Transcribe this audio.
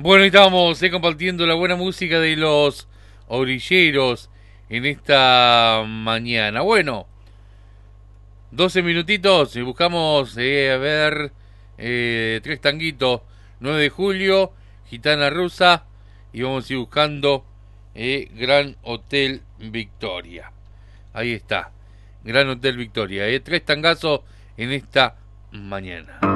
Bueno, y estamos compartiendo la buena música de los orilleros en esta mañana. Bueno, 12 minutitos y buscamos, a ver, tres tanguitos. 9 de julio, Gitana Rusa, y vamos a ir buscando Gran Hotel Victoria. Ahí está, Gran Hotel Victoria. Tres tangazos en esta mañana.